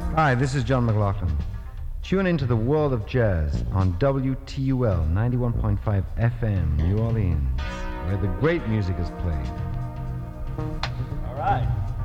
Hi, this is John McLaughlin. Tune into the world of jazz on WTUL 91.5 FM, New Orleans, where the great music is played. All right.